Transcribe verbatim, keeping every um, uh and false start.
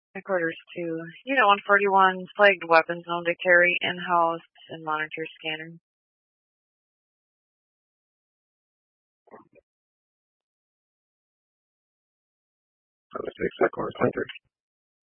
Headquarters to Unit one forty-one, flagged weapons known to carry in-house and monitor scanner. seven six, headquarters, twenty-three.